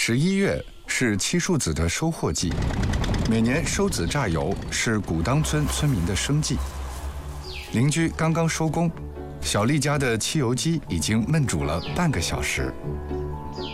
11月是七树子的收获季，每年收子榨油是古当村村民的生计。邻居刚刚收工，小丽家的汽油机已经焖煮了半个小时。